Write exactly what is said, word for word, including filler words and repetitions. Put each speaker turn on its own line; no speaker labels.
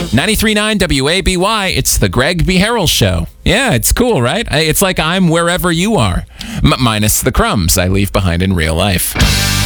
ninety-three point nine W A B Y, it's the Greg B. Harrell Show. Yeah, it's cool, right? It's like I'm wherever you are, M- minus the crumbs I leave behind in real life.